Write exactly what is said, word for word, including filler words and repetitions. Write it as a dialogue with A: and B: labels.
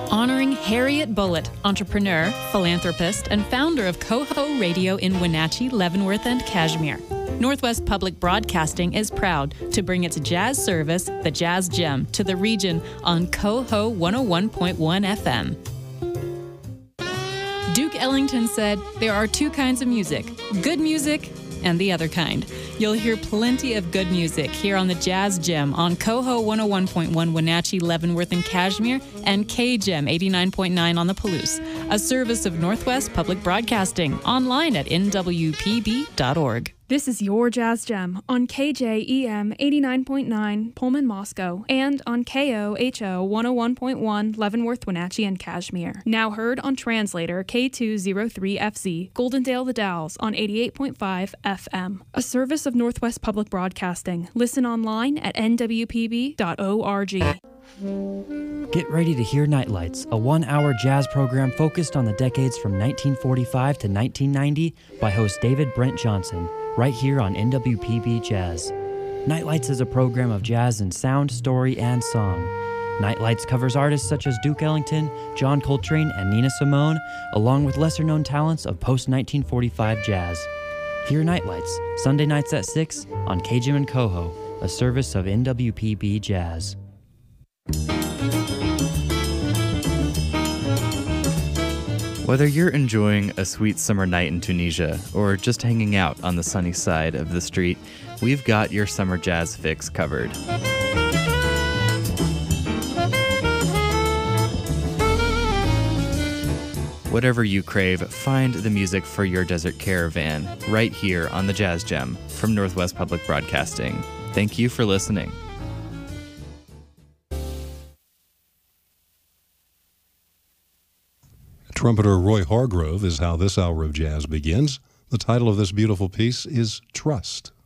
A: Honoring Harriet Bullitt, entrepreneur, philanthropist, and founder of Coho Radio in Wenatchee, Leavenworth, and Cashmere. Northwest Public Broadcasting is proud to bring its jazz service, the Jazz Gem, to the region on Coho one oh one point one F M. Duke Ellington said, "There are two kinds of music, good music and the other kind." You'll hear plenty of good music here on the Jazz Gem on Coho one oh one point one Wenatchee, Leavenworth, and Cashmere, and K-Gem eighty-nine point nine on the Palouse, a service of Northwest Public Broadcasting, online at N W P B dot org.
B: This is your Jazz Gem on K J E M eighty-nine point nine Pullman, Moscow, and on K O H O one oh one point one Leavenworth, Wenatchee, and Cashmere. Now heard on translator K two oh three F Z, Goldendale The Dalles on eighty-eight point five F M. A service of Northwest Public Broadcasting. Listen online at N W P B dot org.
C: Get ready to hear Nightlights, a one-hour jazz program focused on the decades from nineteen forty-five to nineteen ninety by host David Brent Johnson, right here on N W P B Jazz. Nightlights is a program of jazz in sound, story, and song. Nightlights covers artists such as Duke Ellington, John Coltrane, and Nina Simone, along with lesser-known talents of post-nineteen forty-five jazz. Hear Nightlights, Sunday nights at six on K G M and Coho, a service of N W P B Jazz.
D: Whether you're enjoying a sweet summer night in Tunisia or just hanging out on the sunny side of the street, we've got your summer jazz fix covered. Whatever you crave, find the music for your desert caravan right here on the Jazz Gem from Northwest Public Broadcasting. Thank you for listening.
E: Trumpeter Roy Hargrove is how this hour of jazz begins. The title of this beautiful piece is Trust.